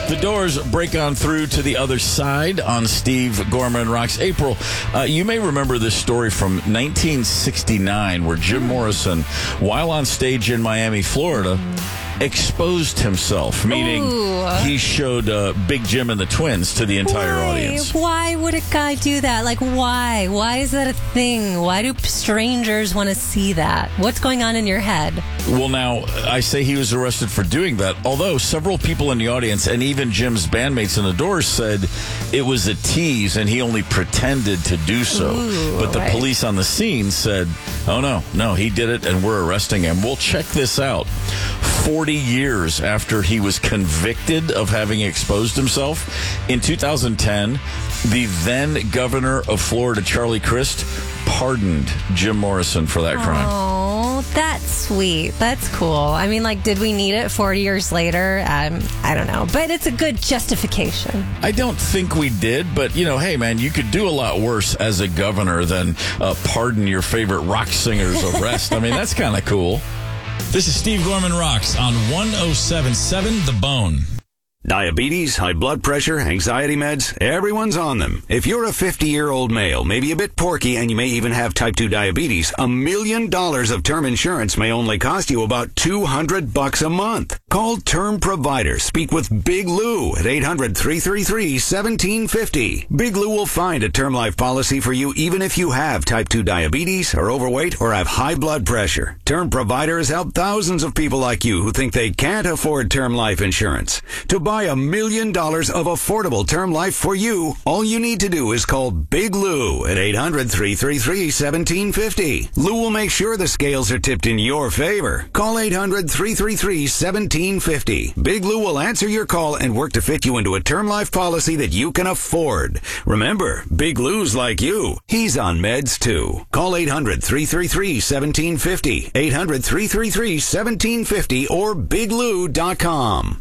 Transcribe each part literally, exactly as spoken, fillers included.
The Doors break on through to the other side on Steve Gorman Rocks. April, uh, you may remember this story from nineteen sixty-nine where Jim Morrison, while on stage in Miami, Florida, exposed himself, meaning Ooh. he showed uh, Big Jim and the Twins to the entire why? audience. Why would a guy do that? Like, why? Why is that a thing? Why do strangers want to see that? What's going on in your head? Well, now, I say he was arrested for doing that, although several people in the audience and even Jim's bandmates in the Doors said it was a tease and he only pretended to do so. Ooh, but the right. police on the scene said, oh, no, no, he did it and we're arresting him. Well, check this out. forty years after he was convicted of having exposed himself, in two thousand ten, the then governor of Florida, Charlie Crist, pardoned Jim Morrison for that crime. Oh, that's sweet. That's cool. I mean, like, did we need it forty years later? Um, I don't know. But it's a good justification. I don't think we did, but, you know, hey, man, you could do a lot worse as a governor than uh, pardon your favorite rock singer's arrest. I mean, that's kind of cool. This is Steve Gorman Rocks on one oh seven point seven The Bone. Diabetes, high blood pressure, anxiety meds, everyone's on them. If you're a fifty-year-old male, maybe a bit porky, and you may even have type two diabetes, a million dollars of term insurance may only cost you about two hundred bucks a month. Call Term Provider. Speak with Big Lou at eight hundred, three three three, one seven five zero. Big Lou will find a term life policy for you even if you have type two diabetes, are overweight, or have high blood pressure. Term Provider has helped thousands of people like you who think they can't afford term life insurance. To buy a million dollars of affordable term life for you, all you need to do is call Big Lou at eight hundred, three three three, one seven five zero. Lou will make sure the scales are tipped in your favor. Call eight hundred, three three three, one seven five zero. Big Lou will answer your call and work to fit you into a term life policy that you can afford. Remember, Big Lou's like you. He's on meds too. Call eight hundred, three three three, one seven five zero, eight hundred, three three three, one seven five zero, or big lou dot com.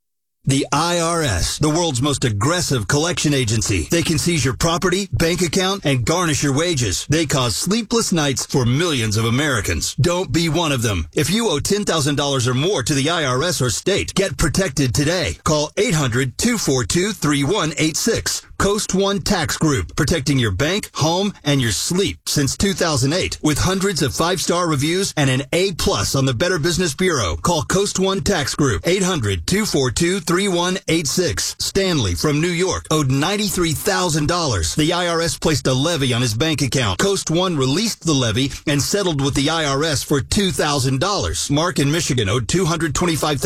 The I R S, the world's most aggressive collection agency. They can seize your property, bank account, and garnish your wages. They cause sleepless nights for millions of Americans. Don't be one of them. If you owe ten thousand dollars or more to the I R S or state, get protected today. Call eight hundred, two four two, three one eight six. Coast One Tax Group, protecting your bank, home, and your sleep since two thousand eight. With hundreds of five-star reviews and an A plus on the Better Business Bureau. Call Coast One Tax Group, eight hundred, two four two, three one eight six. Stanley from New York owed ninety-three thousand dollars. The I R S placed a levy on his bank account. Coast One released the levy and settled with the I R S for two thousand dollars. Mark in Michigan owed two hundred twenty-five thousand dollars.